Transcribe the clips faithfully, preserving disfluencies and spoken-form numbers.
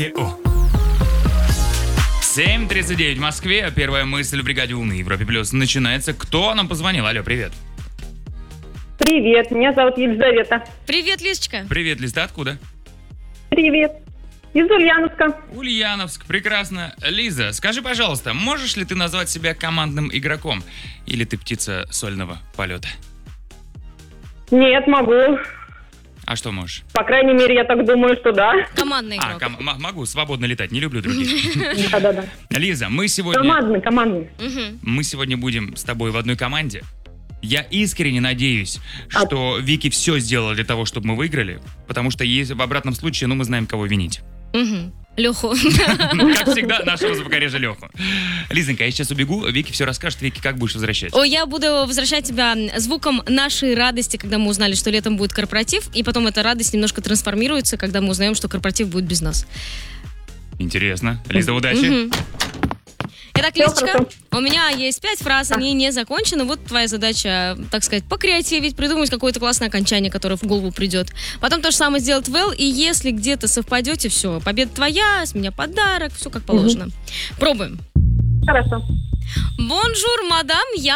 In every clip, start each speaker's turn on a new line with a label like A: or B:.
A: семь тридцать девять в Москве. Первая мысль в бригаде У на Европе Плюс начинается. Кто нам позвонил? Алло, привет.
B: Привет, меня зовут Елизавета.
C: Привет, Лизочка.
A: Привет, Лиз, ты откуда?
B: Привет. Из Ульяновска.
A: Ульяновск, прекрасно. Лиза, скажи, пожалуйста, можешь ли ты назвать себя командным игроком? Или ты птица сольного полета?
B: Нет, могу.
A: А что можешь?
B: По крайней мере, я так думаю, что да.
C: Командный
A: А,
C: игрок.
A: ком- м- могу свободно летать, не люблю других.
B: Да-да-да.
A: Лиза, мы сегодня,
B: Командный, командный.
C: Мгм.
A: мы сегодня будем с тобой в одной команде. Я искренне надеюсь, что Вики все сделала для того, чтобы мы выиграли, потому что если в обратном случае, ну, мы знаем, кого винить.
C: Мгм. Леху.
A: Как всегда, нашего звукорежа Леху. Лизонька, я сейчас убегу, Вики все расскажет. Вики, как будешь возвращать?
C: О, я буду возвращать тебя звуком нашей радости, когда мы узнали, что летом будет корпоратив, и потом эта радость немножко трансформируется, когда мы узнаем, что корпоратив будет без нас.
A: Интересно. Лиза, удачи.
C: Мгм. Итак,
B: Всё
C: Лизочка,
B: хорошо.
C: у меня есть пять фраз, они не закончены. Вот твоя задача, так сказать, покреативить, придумать какое-то классное окончание, которое в голову придет. Потом то же самое сделать Вэл, и если где-то совпадете, все, победа твоя, с меня подарок, все как положено. Пробуем.
B: Хорошо.
C: Бонжур, мадам, я...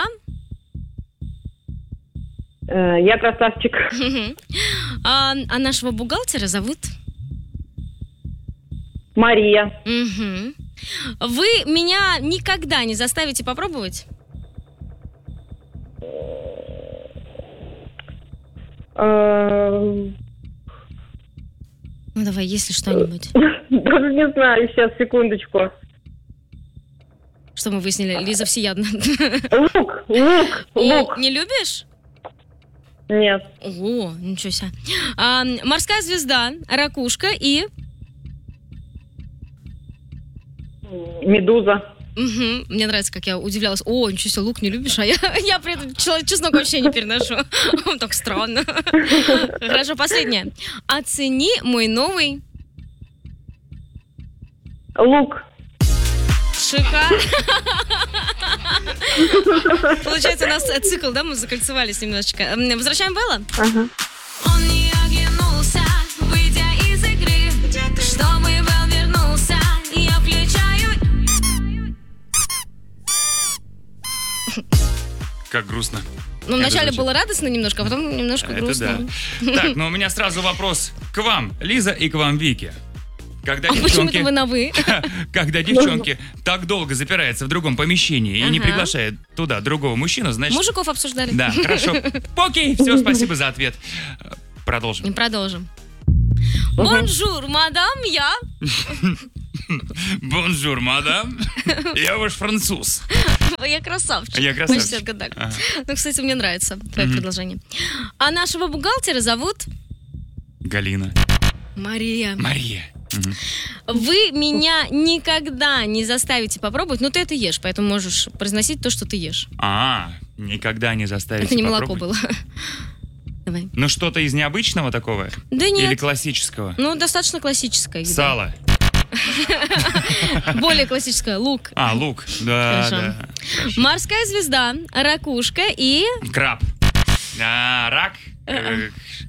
B: Э, Я красавчик.
C: Мгм. А, а нашего бухгалтера зовут?
B: Мария.
C: Мгм. Вы меня никогда не заставите попробовать?
B: Э,
C: Ну давай, если что-нибудь.
B: Даже не знаю, сейчас, секундочку.
C: Что мы выяснили? Лиза всеядна.
B: Лук, лук, лук.
C: Не любишь?
B: Нет.
C: О, ничего себе. А, морская звезда, ракушка и...
B: Медуза.
C: Мгм. Мне нравится, как я удивлялась. О, ничего себе, лук не любишь, а я, я при этом человек чеснок вообще не переношу. Так странно. Хорошо, последнее. Оцени мой новый...
B: Лук.
C: Шикарно. Получается, у нас э, цикл, да, мы закольцевались немножечко. М, Возвращаем Белла?
B: Ага.
D: Он не оглянулся, выйдя из игры. Чтобы Вэл вернулся, я включаю.
A: Как грустно.
C: Ну,
A: Это
C: вначале
A: звучит.
C: было радостно немножко, а потом немножко
A: Это
C: грустно.
A: да. Так, ну у меня сразу вопрос к вам, Лиза, и к вам, Вики. Когда
C: А почему
A: девчонки,
C: это вы на «вы»?
A: когда девчонки так долго запираются в другом помещении и не
C: Ага.
A: приглашают туда другого мужчину, значит...
C: Мужиков обсуждали?
A: Да, хорошо. Окей, все, спасибо за ответ. Продолжим.
C: И продолжим. Бонжур, мадам, я...
A: Бонжур, мадам. Я ваш француз.
C: Я красавчик.
A: Я красавчик.
C: Мы все отгадали.
A: Ага.
C: Ну, кстати, мне нравится твое
A: Мгм.
C: предложение. А нашего бухгалтера зовут
A: Галина.
C: Мария.
A: Мария. Мгм.
C: Вы меня никогда не заставите попробовать, но ты это ешь, поэтому можешь произносить то, что ты ешь.
A: А, никогда не заставите
C: Это не молоко
A: попробовать.
C: было. Давай.
A: Ну что-то из необычного такого?
C: Да
A: Или
C: нет.
A: классического?
C: Ну, достаточно классическая еда.
A: Сало.
C: Более классическая. Лук.
A: А, лук. Да,
C: Хорошо.
A: да. Хорошо.
C: Морская звезда, ракушка и...
A: Краб. А, рак. Э,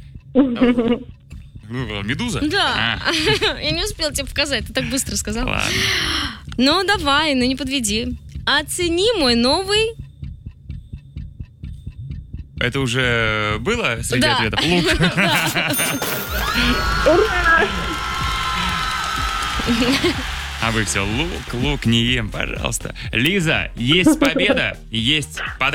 A: ну, Медуза?
C: Да.
A: А,
C: Я не успела тебе показать, ты так быстро сказал.
A: ладно.
C: Ну, давай, ну не подведи. Оцени мой новый...
A: Это уже было среди
C: Да.
A: ответов? Лук. А вы все, лук, лук не ем, пожалуйста. Лиза, есть победа, есть подарок.